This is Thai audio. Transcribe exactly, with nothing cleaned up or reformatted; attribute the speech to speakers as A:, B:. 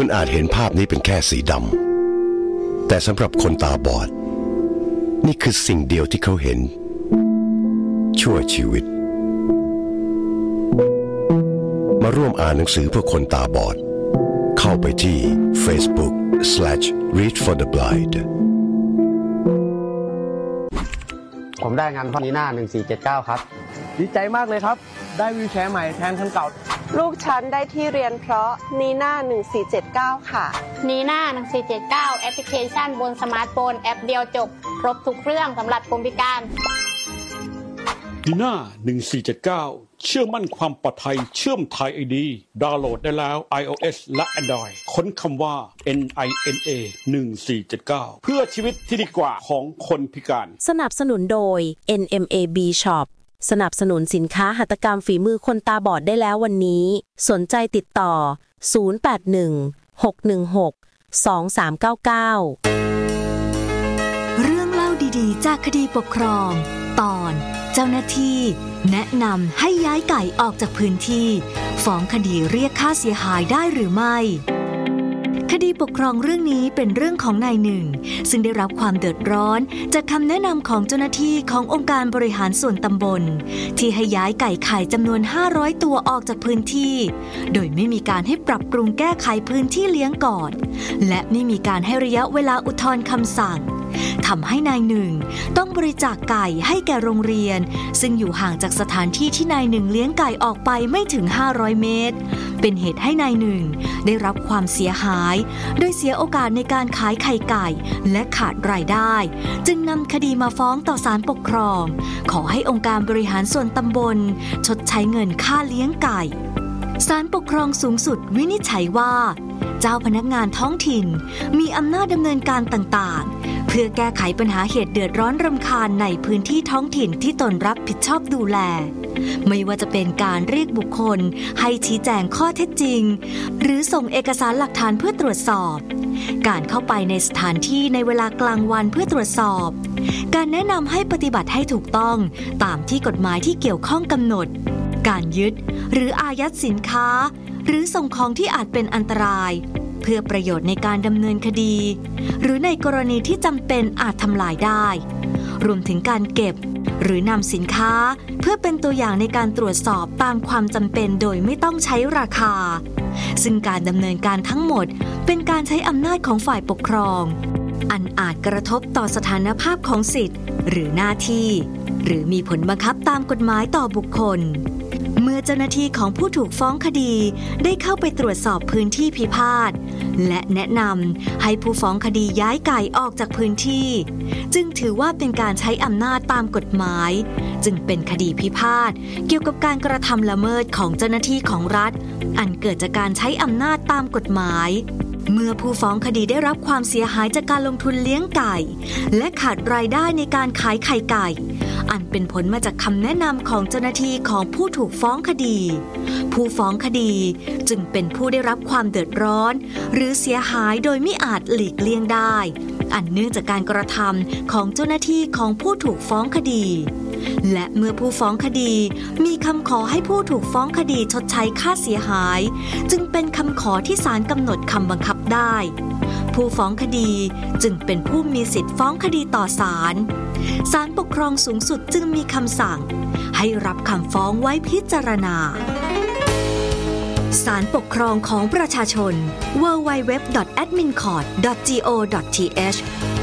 A: คุณอาจเห็นภาพนี้เป็นแค่สีดำแต่สำหรับคนตาบอดนี่คือสิ่งเดียวที่เขาเห็นชั่วชีวิตมาร่วมอ่านหนังสือเพื่อคนตาบอดเข้าไปที่ Facebook slash read for the blind
B: ผมได้งานพอนีน่าหนึ่งสี่เจ็ดเก้าครับ
C: ดีใจมากเลยครับได้วีลแชร์ใหม่แทนคันเก่า
D: ลูกฉันได้ที่เรียนเพราะนีน่าหนึ่งสี่เจ็ดเก้าค่ะ
E: นีน่าหนึ่งสี่เจ็ดเก้าแอปพลิเคชันบนสมาร์ทโฟนแอปเดียวจบครบทุกเรื่องสำหรับคนพิการ
F: นีน่าหนึ่งสี่เจ็ดเก้าเชื่อมั่นความปลอดภัยเชื่อมไทย ไอ ดี ดาวน์โหลดได้แล้ว iOS และ Android ค้นคำว่า เอ็น ไอ เอ็น เอ หนึ่งสี่เจ็ดเก้า เพื่อชีวิตที่ดีกว่าของคนพิการ
G: สนับสนุนโดย เอ็น เอ็ม เอ บี Shop สนับสนุนสินค้าหัตถกรรมฝีมือคนตาบอดได้แล้ววันนี้สนใจติดต่อศูนย์ แปด หนึ่ง หก หนึ่ง หก สอง สาม เก้า เก้า
H: เรื่องเล่าดีๆจากคดีปกครองตอนเจ้าหน้าที่แนะนำให้ย้ายไก่ออกจากพื้นที่ฟ้องคดีเรียกค่าเสียหายได้หรือไม่คดีปกครองเรื่องนี้เป็นเรื่องของนายหนึ่งซึ่งได้รับความเดือดร้อนจากคำแนะนำของเจ้าหน้าที่ขององค์การบริหารส่วนตำบลที่ให้ย้ายไก่ไข่จำนวนห้าร้อยตัวออกจากพื้นที่โดยไม่มีการให้ปรับปรุงแก้ไขพื้นที่เลี้ยงก่อนและไม่มีการให้ระยะเวลาอุทธรณ์คำสั่งทำให้นายหนึ่งต้องบริจาคไก่ให้แก่โรงเรียนซึ่งอยู่ห่างจากสถานที่ที่นายหนึ่งเลี้ยงไก่ออกไปไม่ถึงห้าร้อยเมตรเป็นเหตุให้นายหนึ่งได้รับความเสียหายโดยเสียโอกาสในการขายไข่ไก่และขาดรายได้จึงนำคดีมาฟ้องต่อศาลปกครองขอให้องค์การบริหารส่วนตำบลชดใช้เงินค่าเลี้ยงไก่ศาลปกครองสูงสุดวินิจฉัยว่าเจ้าพนักงานท้องถิ่นมีอำนาจดำเนินการต่างๆเพื่อแก้ไขปัญหาเหตุเดือดร้อนรำคาญในพื้นที่ท้องถิ่นที่ตนรับผิดชอบดูแลไม่ว่าจะเป็นการเรียกบุคคลให้ชี้แจงข้อเท็จจริงหรือส่งเอกสารหลักฐานเพื่อตรวจสอบการเข้าไปในสถานที่ในเวลากลางวันเพื่อตรวจสอบการแนะนำให้ปฏิบัติให้ถูกต้องตามที่กฎหมายที่เกี่ยวข้องกำหนดการยึดหรืออายัดสินค้าหรือส่งของที่อาจเป็นอันตรายเพื่อประโยชน์ในการดำเนินคดีหรือในกรณีที่จำเป็นอาจทำลายได้รวมถึงการเก็บหรือนำสินค้าเพื่อเป็นตัวอย่างในการตรวจสอบตามความจำเป็นโดยไม่ต้องใช้ราคาซึ่งการดำเนินการทั้งหมดเป็นการใช้อำนาจของฝ่ายปกครองอันอาจกระทบต่อสถานภาพของสิทธิ์หรือหน้าที่หรือมีผลบังคับตามกฎหมายต่อบุคคลเมื่อเจ้าหน้าที่ของผู้ถูกฟ้องคดีได้เข้าไปตรวจสอบพื้นที่พิพาทและแนะนำให้ผู้ฟ้องคดีย้ายไก่ออกจากพื้นที่จึงถือว่าเป็นการใช้อำนาจตามกฎหมายจึงเป็นคดีพิพาทเกี่ยวกับการกระทำละเมิดของเจ้าหน้าที่ของรัฐอันเกิดจากการใช้อำนาจตามกฎหมายเมื่อผู้ฟ้องคดีได้รับความเสียหายจากการลงทุนเลี้ยงไก่และขาดรายได้ในการขายไข่ไก่อันเป็นผลมาจากคำแนะนำของเจ้าหน้าที่ของผู้ถูกฟ้องคดีผู้ฟ้องคดีจึงเป็นผู้ได้รับความเดือดร้อนหรือเสียหายโดยไม่อาจหลีกเลี่ยงได้อันเนื่องจากการกระทำของเจ้าหน้าที่ของผู้ถูกฟ้องคดีและเมื่อผู้ฟ้องคดีมีคำขอให้ผู้ถูกฟ้องคดีชดใช้ค่าเสียหายจึงเป็นคำขอที่ศาลกำหนดคำบังคับได้ผู้ฟ้องคดีจึงเป็นผู้มีสิทธิ์ฟ้องคดีต่อศาลศาลปกครองสูงสุดจึงมีคำสั่งให้รับคำฟ้องไว้พิจารณาศาลปกครองของประชาชน ดับเบิลยู ดับเบิลยู ดับเบิลยู ดอท แอดมินคอร์ท ดอท จี โอ ดอท ที เอช